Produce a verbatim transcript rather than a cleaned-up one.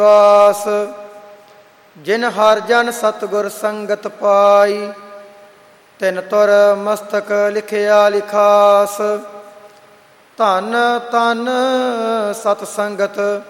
ਵਾਸ ਜਿਨ ਹਰ ਜਨ ਸਤਿਗੁਰ ਸੰਗਤ ਪਾਈ, ਤਿਨ ਤੁਰ ਮਸਤਕ ਲਿਖਿਆ ਲਿਖਾਸ। ਧਨ ਤਨ ਸਤ ਸੰਗਤ